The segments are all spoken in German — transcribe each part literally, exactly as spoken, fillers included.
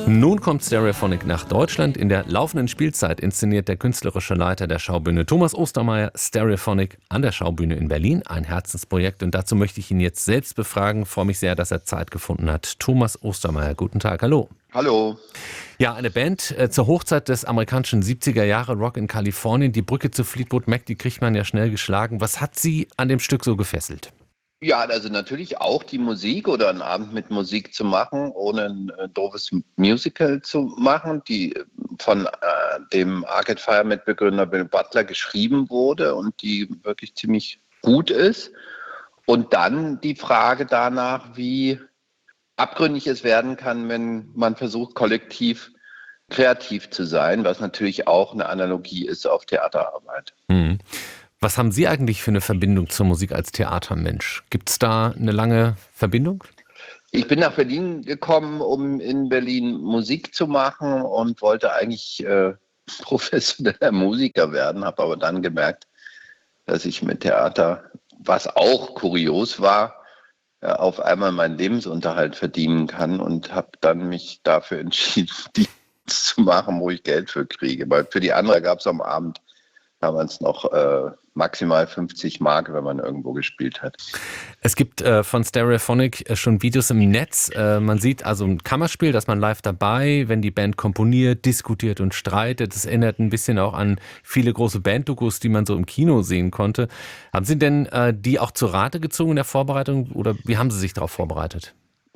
Nun kommt Stereophonic nach Deutschland. In der laufenden Spielzeit inszeniert der künstlerische Leiter der Schaubühne Thomas Ostermeier Stereophonic an der Schaubühne in Berlin. Ein Herzensprojekt, und dazu möchte ich ihn jetzt selbst befragen. Ich freue mich sehr, dass er Zeit gefunden hat. Thomas Ostermeier, guten Tag, hallo. Hallo. Ja, eine Band äh, zur Hochzeit des amerikanischen siebziger Jahre Rock in Kalifornien. Die Brücke zu Fleetwood Mac, die kriegt man ja schnell geschlagen. Was hat Sie an dem Stück so gefesselt? Ja, also natürlich auch die Musik oder einen Abend mit Musik zu machen, ohne ein äh, doofes Musical zu machen, die von äh, dem Arcade Fire Mitbegründer Bill Butler geschrieben wurde und die wirklich ziemlich gut ist. Und dann die Frage danach, wie abgründig es werden kann, wenn man versucht, kollektiv kreativ zu sein, was natürlich auch eine Analogie ist auf Theaterarbeit. Hm. Was haben Sie eigentlich für eine Verbindung zur Musik als Theatermensch? Gibt es da eine lange Verbindung? Ich bin nach Berlin gekommen, um in Berlin Musik zu machen und wollte eigentlich äh, professioneller Musiker werden, habe aber dann gemerkt, dass ich mit Theater, was auch kurios war, äh, auf einmal meinen Lebensunterhalt verdienen kann und habe dann mich dafür entschieden, Dienst zu machen, wo ich Geld für kriege. Weil für die andere gab es am Abend damals noch äh, maximal fünfzig Mark, wenn man irgendwo gespielt hat. Es gibt äh, von Stereophonic äh, schon Videos im Netz. Äh, man sieht also ein Kammerspiel, das man live dabei, wenn die Band komponiert, diskutiert und streitet. Das erinnert ein bisschen auch an viele große Banddokus, die man so im Kino sehen konnte. Haben Sie denn äh, die auch zu Rate gezogen in der Vorbereitung oder wie haben Sie sich darauf vorbereitet?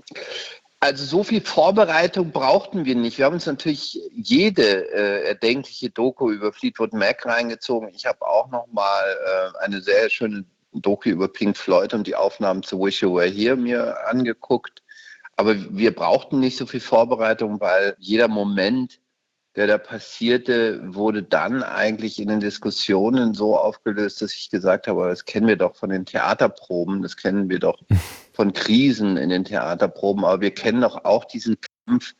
Also so viel Vorbereitung brauchten wir nicht. Wir haben uns natürlich jede äh, erdenkliche Doku über Fleetwood Mac reingezogen. Ich habe auch noch mal äh, eine sehr schöne Doku über Pink Floyd und die Aufnahmen zu Wish You Were Here mir angeguckt. Aber wir brauchten nicht so viel Vorbereitung, weil jeder Moment, der da passierte, wurde dann eigentlich in den Diskussionen so aufgelöst, dass ich gesagt habe, das kennen wir doch von den Theaterproben, das kennen wir doch von Krisen in den Theaterproben, aber wir kennen doch auch diesen Kampf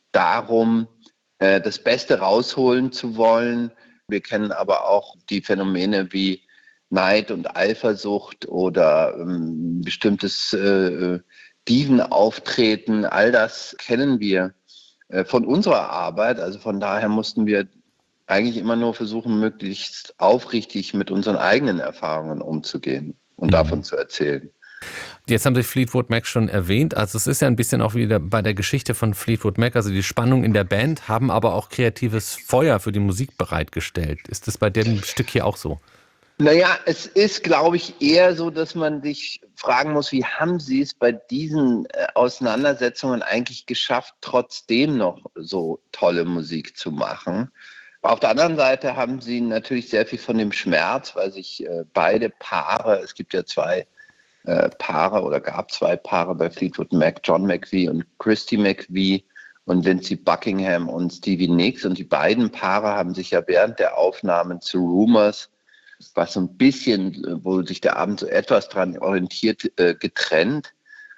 darum, das Beste rausholen zu wollen. Wir kennen aber auch die Phänomene wie Neid und Eifersucht oder ähm, bestimmtes äh, Divenauftreten, all das kennen wir von unserer Arbeit. Also von daher mussten wir eigentlich immer nur versuchen, möglichst aufrichtig mit unseren eigenen Erfahrungen umzugehen und mhm. davon zu erzählen. Jetzt haben Sie Fleetwood Mac schon erwähnt. Also es ist ja ein bisschen auch wieder bei der Geschichte von Fleetwood Mac, also die Spannung in der Band, haben aber auch kreatives Feuer für die Musik bereitgestellt. Ist das bei dem Stück hier auch so? Naja, es ist, glaube ich, eher so, dass man sich fragen muss, wie haben Sie es bei diesen äh, Auseinandersetzungen eigentlich geschafft, trotzdem noch so tolle Musik zu machen? Auf der anderen Seite haben Sie natürlich sehr viel von dem Schmerz, weil sich äh, beide Paare, es gibt ja zwei äh, Paare oder gab zwei Paare bei Fleetwood Mac, John McVie und Christy McVie und Lindsey Buckingham und Stevie Nicks, und die beiden Paare haben sich ja während der Aufnahmen zu Rumours, was so ein bisschen, wo sich der Abend so etwas dran orientiert, äh, getrennt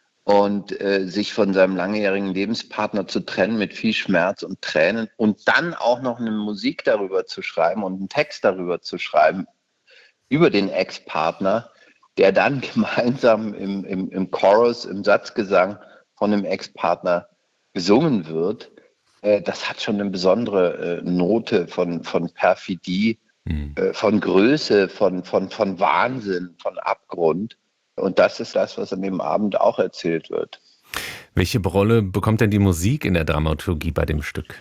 und äh, sich von seinem langjährigen Lebenspartner zu trennen mit viel Schmerz und Tränen und dann auch noch eine Musik darüber zu schreiben und einen Text darüber zu schreiben, über den Ex-Partner, der dann gemeinsam im, im, im Chorus, im Satzgesang von dem Ex-Partner gesungen wird. Äh, das hat schon eine besondere äh, Note von, von Perfidie, von Größe, von, von, von Wahnsinn, von Abgrund. Und das ist das, was an dem Abend auch erzählt wird. Welche Rolle bekommt denn die Musik in der Dramaturgie bei dem Stück?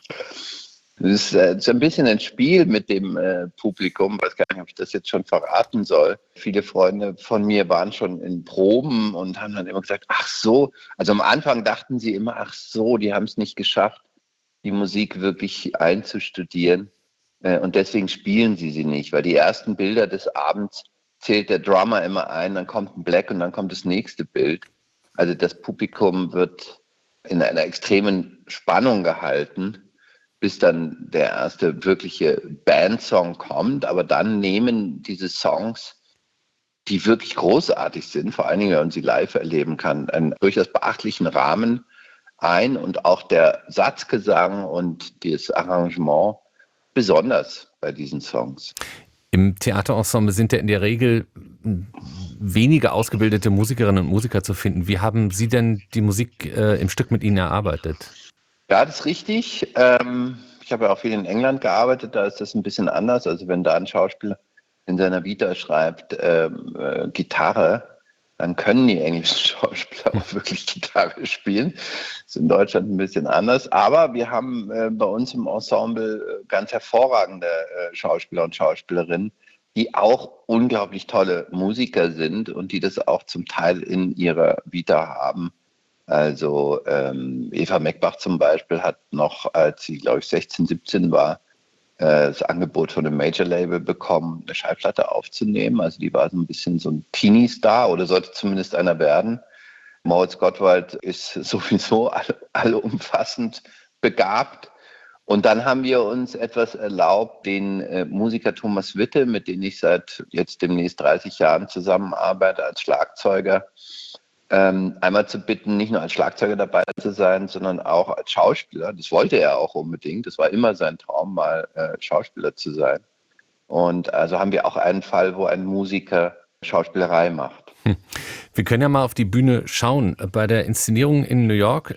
Es ist, äh, ist ein bisschen ein Spiel mit dem äh, Publikum. Ich weiß gar nicht, ob ich das jetzt schon verraten soll. Viele Freunde von mir waren schon in Proben und haben dann immer gesagt, ach so. Also am Anfang dachten sie immer, ach so, die haben es nicht geschafft, die Musik wirklich einzustudieren. Und deswegen spielen sie sie nicht, weil die ersten Bilder des Abends zählt der Drummer immer ein, dann kommt ein Black und dann kommt das nächste Bild. Also das Publikum wird in einer extremen Spannung gehalten, bis dann der erste wirkliche Bandsong kommt. Aber dann nehmen diese Songs, die wirklich großartig sind, vor allen Dingen, wenn man sie live erleben kann, einen durchaus beachtlichen Rahmen ein, und auch der Satzgesang und das Arrangement besonders bei diesen Songs. Im Theaterensemble sind ja in der Regel wenige ausgebildete Musikerinnen und Musiker zu finden. Wie haben Sie denn die Musik äh, im Stück mit Ihnen erarbeitet? Ja, das ist richtig. Ähm, ich habe ja auch viel in England gearbeitet, da ist das ein bisschen anders. Also wenn da ein Schauspieler in seiner Vita schreibt, ähm, äh, Gitarre, dann können die englischen Schauspieler auch wirklich Gitarre spielen. Das ist in Deutschland ein bisschen anders. Aber wir haben äh, bei uns im Ensemble äh, ganz hervorragende äh, Schauspieler und Schauspielerinnen, die auch unglaublich tolle Musiker sind und die das auch zum Teil in ihrer Vita haben. Also ähm, Eva Meckbach zum Beispiel hat noch, als sie, glaube ich, sechzehn, siebzehn war, äh, das Angebot von einem Major-Label bekommen, eine Schallplatte aufzunehmen. Also die war so ein bisschen so ein Teenie-Star oder sollte zumindest einer werden. Moritz Gottwald ist sowieso all, allumfassend begabt. Und dann haben wir uns etwas erlaubt, den äh, Musiker Thomas Witte, mit dem ich seit jetzt demnächst dreißig Jahren zusammenarbeite als Schlagzeuger, ähm, einmal zu bitten, nicht nur als Schlagzeuger dabei zu sein, sondern auch als Schauspieler. Das wollte er auch unbedingt. Das war immer sein Traum, mal äh, Schauspieler zu sein. Und also haben wir auch einen Fall, wo ein Musiker Schauspielerei macht. Hm. Wir können ja mal auf die Bühne schauen. Bei der Inszenierung in New York